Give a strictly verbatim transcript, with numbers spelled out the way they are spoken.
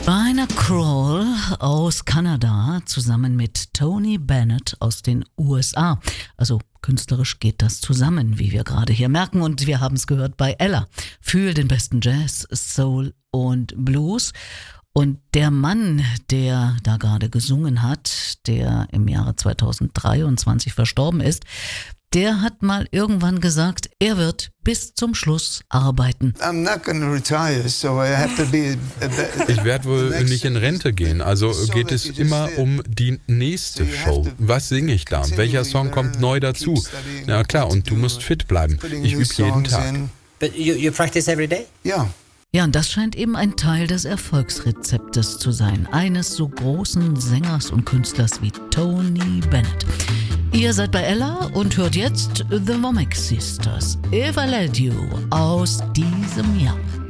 Dinah Krall aus Kanada zusammen mit Tony Bennett aus den U S A. Also künstlerisch geht das zusammen, wie wir gerade hier merken. Und wir haben es gehört bei Ella. Für den besten Jazz, Soul und Blues. Und der Mann, der da gerade gesungen hat, der im Jahre zweitausenddreiundzwanzig verstorben ist, der hat mal irgendwann gesagt, er wird bis zum Schluss arbeiten. I'm not going to retire, so I have to be a, a, Ich werde wohl nicht in Rente gehen, also geht es immer um die nächste Show. Was singe ich da? Welcher Song kommt neu dazu? Na klar, und du musst fit bleiben. Ich übe jeden Tag. But you, you practice every day? Yeah. Ja, und das scheint eben ein Teil des Erfolgsrezeptes zu sein. Eines so großen Sängers und Künstlers wie Tony Bennett. Ihr seid bei Ella und hört jetzt The Womack Sisters, If I Let You aus diesem Jahr.